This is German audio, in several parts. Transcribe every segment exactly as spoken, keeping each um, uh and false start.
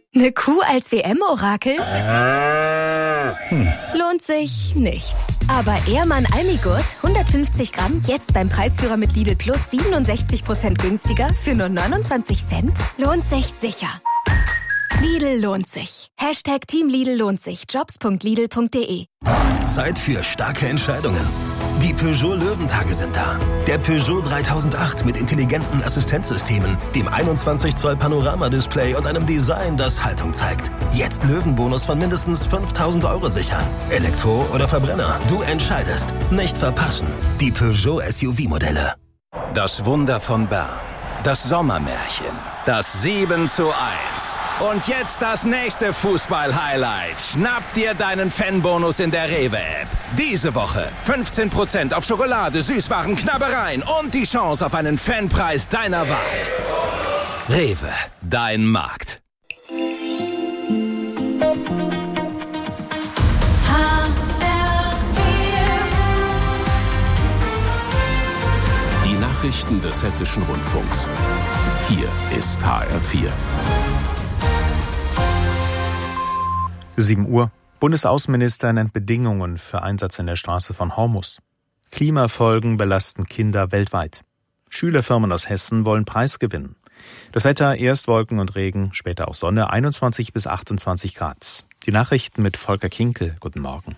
Eine Kuh als W M-Orakel? Hm. Lohnt sich nicht. Aber Ehrmann Almigurt, hundertfünfzig Gramm, jetzt beim Preisführer mit Lidl Plus siebenundsechzig Prozent günstiger für nur neunundzwanzig Cent? Lohnt sich sicher. Lidl lohnt sich. Hashtag Team Lidl lohnt sich. Jobs punkt lidl punkt de. Zeit für starke Entscheidungen. Die Peugeot Löwentage sind da. Der Peugeot dreitausendacht mit intelligenten Assistenzsystemen, dem einundzwanzig Zoll Panoramadisplay und einem Design, das Haltung zeigt. Jetzt Löwenbonus von mindestens fünftausend Euro sichern. Elektro oder Verbrenner, du entscheidest. Nicht verpassen. Die Peugeot S U V-Modelle. Das Wunder von Bern. Das Sommermärchen. Das sieben zu eins. Und jetzt das nächste Fußball-Highlight. Schnapp dir deinen Fanbonus in der Rewe-App. Diese Woche fünfzehn Prozent auf Schokolade, Süßwaren, Knabbereien und die Chance auf einen Fanpreis deiner Wahl. Rewe, dein Markt. Die Nachrichten des Hessischen Rundfunks. Hier ist H R vier. sieben Uhr. Bundesaußenminister nennt Bedingungen für Einsatz in der Straße von Hormuz. Klimafolgen belasten Kinder weltweit. Schülerfirmen aus Hessen wollen Preis gewinnen. Das Wetter, erst Wolken und Regen, später auch Sonne, einundzwanzig bis achtundzwanzig Grad. Die Nachrichten mit Volker Kinkel. Guten Morgen.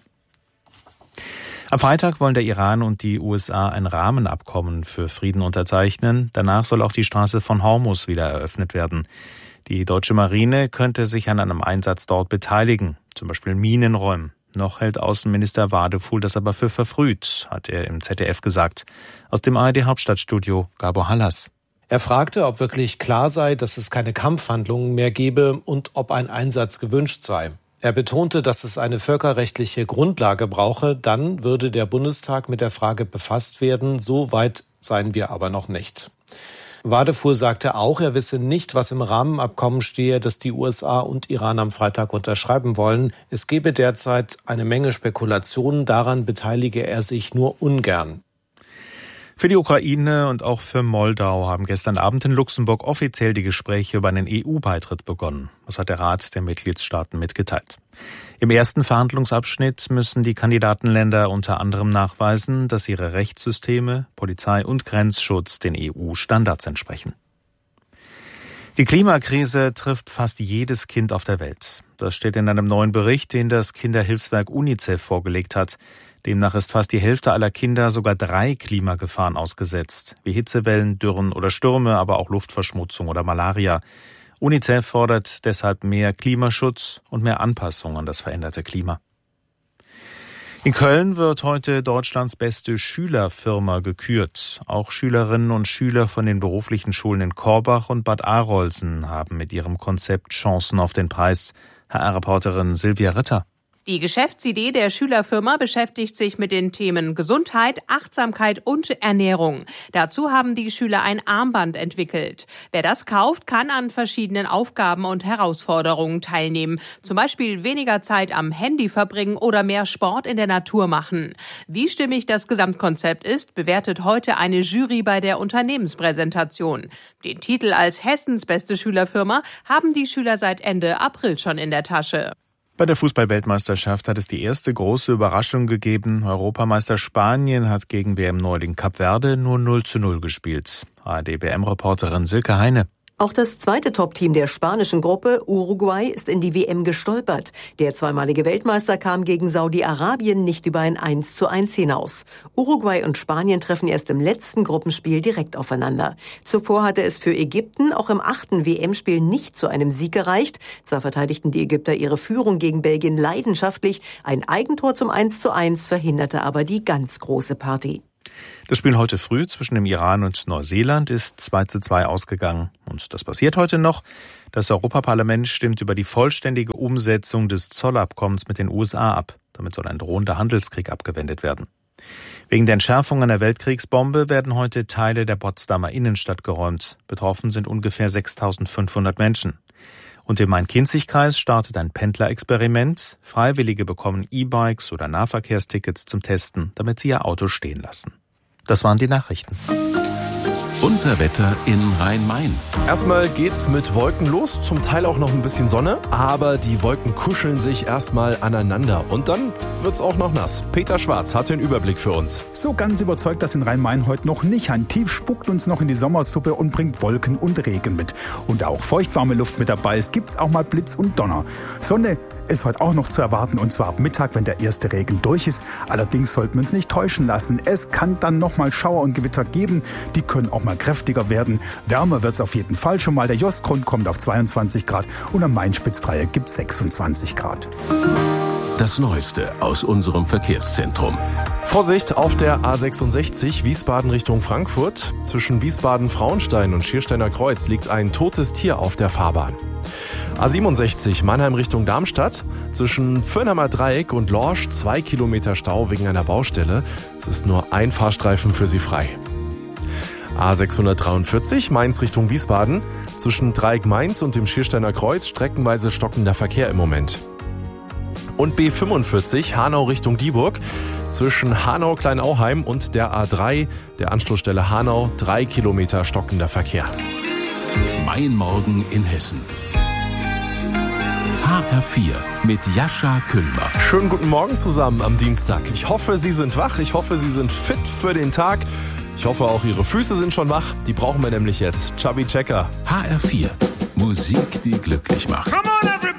Am Freitag wollen der Iran und die U S A ein Rahmenabkommen für Frieden unterzeichnen. Danach soll auch die Straße von Hormuz wieder eröffnet werden. Die deutsche Marine könnte sich an einem Einsatz dort beteiligen, zum Beispiel Minen räumen. Noch hält Außenminister Wadefuhl das aber für verfrüht, hat er im Z D F gesagt. Aus dem A R D-Hauptstadtstudio Gabor Hallas. Er fragte, ob wirklich klar sei, dass es keine Kampfhandlungen mehr gebe und ob ein Einsatz gewünscht sei. Er betonte, dass es eine völkerrechtliche Grundlage brauche, dann würde der Bundestag mit der Frage befasst werden. So weit seien wir aber noch nicht. Wadefuhl sagte auch, er wisse nicht, was im Rahmenabkommen stehe, das die U S A und Iran am Freitag unterschreiben wollen. Es gebe derzeit eine Menge Spekulationen, daran beteilige er sich nur ungern. Für die Ukraine und auch für Moldau haben gestern Abend in Luxemburg offiziell die Gespräche über einen E U-Beitritt begonnen. Das hat der Rat der Mitgliedstaaten mitgeteilt. Im ersten Verhandlungsabschnitt müssen die Kandidatenländer unter anderem nachweisen, dass ihre Rechtssysteme, Polizei und Grenzschutz den E U-Standards entsprechen. Die Klimakrise trifft fast jedes Kind auf der Welt. Das steht in einem neuen Bericht, den das Kinderhilfswerk UNICEF vorgelegt hat. Demnach ist fast die Hälfte aller Kinder sogar drei Klimagefahren ausgesetzt, wie Hitzewellen, Dürren oder Stürme, aber auch Luftverschmutzung oder Malaria. UNICEF fordert deshalb mehr Klimaschutz und mehr Anpassung an das veränderte Klima. In Köln wird heute Deutschlands beste Schülerfirma gekürt. Auch Schülerinnen und Schüler von den beruflichen Schulen in Korbach und Bad Arolsen haben mit ihrem Konzept Chancen auf den Preis. H R-Reporterin Silvia Ritter. Die Geschäftsidee der Schülerfirma beschäftigt sich mit den Themen Gesundheit, Achtsamkeit und Ernährung. Dazu haben die Schüler ein Armband entwickelt. Wer das kauft, kann an verschiedenen Aufgaben und Herausforderungen teilnehmen. Zum Beispiel weniger Zeit am Handy verbringen oder mehr Sport in der Natur machen. Wie stimmig das Gesamtkonzept ist, bewertet heute eine Jury bei der Unternehmenspräsentation. Den Titel als Hessens beste Schülerfirma haben die Schüler seit Ende April schon in der Tasche. Bei der Fußball-Weltmeisterschaft hat es die erste große Überraschung gegeben. Europameister Spanien hat gegen W M-Neuling Kap Verde nur null zu null gespielt. A R D-W M-Reporterin Silke Heine. Auch das zweite Top-Team der spanischen Gruppe, Uruguay, ist in die W M gestolpert. Der zweimalige Weltmeister kam gegen Saudi-Arabien nicht über ein eins zu eins hinaus. Uruguay und Spanien treffen erst im letzten Gruppenspiel direkt aufeinander. Zuvor hatte es für Ägypten auch im achten W M-Spiel nicht zu einem Sieg gereicht. Zwar verteidigten die Ägypter ihre Führung gegen Belgien leidenschaftlich, ein Eigentor zum eins zu eins verhinderte aber die ganz große Party. Das Spiel heute früh zwischen dem Iran und Neuseeland ist zwei zu zwei ausgegangen. Und das passiert heute noch. Das Europaparlament stimmt über die vollständige Umsetzung des Zollabkommens mit den U S A ab. Damit soll ein drohender Handelskrieg abgewendet werden. Wegen der Entschärfung einer Weltkriegsbombe werden heute Teile der Potsdamer Innenstadt geräumt. Betroffen sind ungefähr sechstausendfünfhundert Menschen. Und im Main-Kinzig-Kreis startet ein Pendlerexperiment. Freiwillige bekommen E-Bikes oder Nahverkehrstickets zum Testen, damit sie ihr Auto stehen lassen. Das waren die Nachrichten. Unser Wetter in Rhein-Main. Erstmal geht's mit Wolken los, zum Teil auch noch ein bisschen Sonne, aber die Wolken kuscheln sich erstmal aneinander und dann wird's auch noch nass. Peter Schwarz hat den Überblick für uns. So ganz überzeugt das in Rhein-Main heute noch nicht. Ein Tief spuckt uns noch in die Sommersuppe und bringt Wolken und Regen mit. Und auch feuchtwarme Luft mit dabei. Es gibt's auch mal Blitz und Donner. Sonne ist heute auch noch zu erwarten, und zwar ab Mittag, wenn der erste Regen durch ist. Allerdings sollten wir uns nicht täuschen lassen. Es kann dann noch mal Schauer und Gewitter geben. Die können auch mal kräftiger werden. Wärmer wird's auf jeden Fall schon mal. Der Jostgrund kommt auf zweiundzwanzig Grad und am Main-Spitz-Dreieck gibt's sechsundzwanzig Grad. Das Neueste aus unserem Verkehrszentrum. Vorsicht auf der A sechsundsechzig Wiesbaden Richtung Frankfurt. Zwischen Wiesbaden-Frauenstein und Schiersteiner Kreuz liegt ein totes Tier auf der Fahrbahn. A siebenundsechzig Mannheim Richtung Darmstadt. Zwischen Fürnheimer Dreieck und Lorsch zwei Kilometer Stau wegen einer Baustelle. Es ist nur ein Fahrstreifen für Sie frei. A sechshundertdreiundvierzig Mainz Richtung Wiesbaden. Zwischen Dreieck Mainz und dem Schiersteiner Kreuz streckenweise stockender Verkehr im Moment. Und B fünfundvierzig Hanau Richtung Dieburg. Zwischen Hanau-Kleinauheim und der A drei, der Anschlussstelle Hanau, drei Kilometer stockender Verkehr. Mein Morgen in Hessen. H R vier mit Jascha Kühlber. Schönen guten Morgen zusammen am Dienstag. Ich hoffe, Sie sind wach. Ich hoffe, Sie sind fit für den Tag. Ich hoffe, auch Ihre Füße sind schon wach. Die brauchen wir nämlich jetzt. Chubby Checker. H R vier. Musik, die glücklich macht. Come on, everybody!